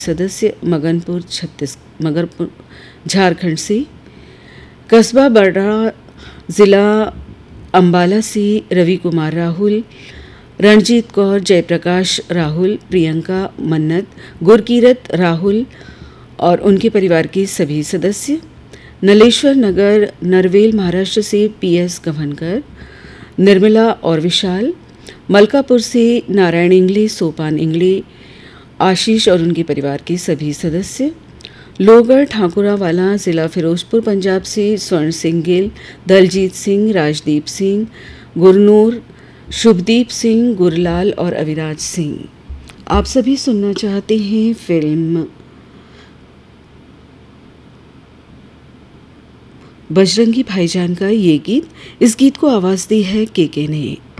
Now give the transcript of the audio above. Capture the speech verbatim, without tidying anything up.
सदस्य मगनपुर छत्तीस मगरपुर झारखंड से, कस्बा बड़ा ज़िला अंबाला से रवि कुमार राहुल, रणजीत कौर, जयप्रकाश राहुल, प्रियंका मन्नत, गुरकीरत राहुल और उनके परिवार के सभी सदस्य, नलेश्वर नगर नरवेल महाराष्ट्र से पी एस गवनकर, निर्मला और विशाल, मलकापुर से नारायण इंगले, सोपान इंगले, आशीष और उनके परिवार के सभी सदस्य, लोगढ़ ठाकुरावाला ज़िला फिरोजपुर पंजाब से स्वर्ण सिंह गिल, दलजीत सिंह, राजदीप सिंह, गुरनूर, शुभदीप सिंह, गुरलाल और अविराज सिंह। आप सभी सुनना चाहते हैं फिल्म बजरंगी भाईजान का ये गीत। इस गीत को आवाज़ दी है के के ने।